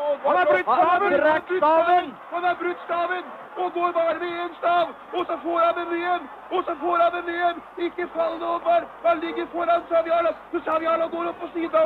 Han har brutt staven! Han har brutt staven! Og går bare med en stav! Og så får han den igjen! Og så får han den igjen! Ikke fall nå, Oddvar! Han ligger foran Saviala! Så Saviala går opp på siden